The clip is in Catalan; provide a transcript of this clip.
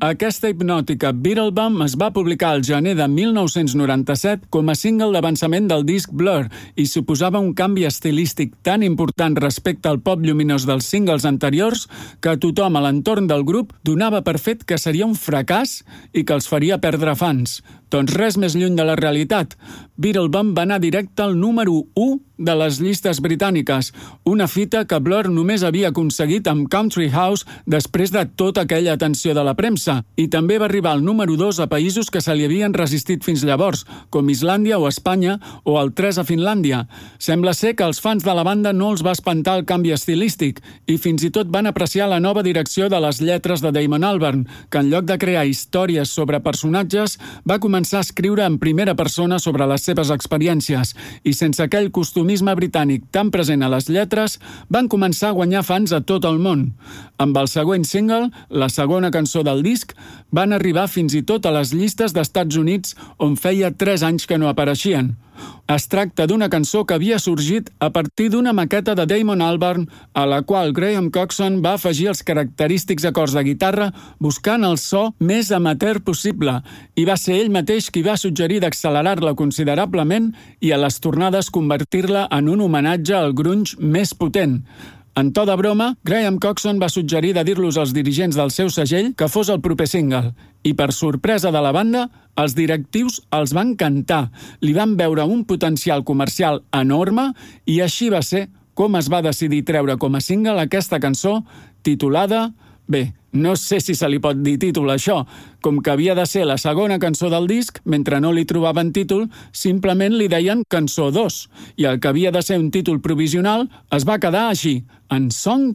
Aquesta hipnòtica Beetlebum es va publicar al gener de 1997 com a single d'avançament del disc Blur i suposava un canvi estilístic tan important respecte al pop lluminós dels singles anteriors que tothom a l'entorn del grup donava per fet que seria un fracàs i que els faria perdre fans. Doncs res més lluny de la realitat. Beetlebum va anar directe al número 1 de les llistes britàniques, una fita que Blur només havia aconseguit amb Country House després de tota aquella atenció de la premsa, i també va arribar al número 2 a països que se li havien resistit fins llavors, com Islàndia o Espanya, o el 3 a Finlàndia. Sembla ser que als fans de la banda no els va espantar el canvi estilístic, i fins i tot van apreciar la nova direcció de les lletres de Damon Albarn, que en lloc de crear històries sobre personatges, va començar a escriure en primera persona sobre les seves experiències, i sense aquell costumisme britànic tan present a les lletres, van començar a guanyar fans a tot el món. Amb el següent single, la segona cançó del disc, van arribar fins i tot a les llistes d'Estats Units, on feia 3 anys que no apareixien. Es tracta d'una cançó que havia sorgit a partir d'una maqueta de Damon Albarn, a la qual Graham Coxon va afegir els característics acords de guitarra buscant el so més amateur possible, i va ser ell mateix qui va suggerir d'accelerar-la considerablement i a les tornades convertir-la en un homenatge al grunge més potent. En to de broma, Graham Coxon va suggerir de dir-los als dirigents del seu segell que fos el proper single, i per sorpresa de la banda, els directius els van cantar, li van veure un potencial comercial enorme i així va ser com es va decidir treure com a single aquesta cançó titulada... Bé, no sé si se li pot dir títol a això. Com que havia de ser la segona cançó del disc, mentre no li trobaven títol, simplement li deien Cançó 2, i el que havia de ser un títol provisional es va quedar així, en Song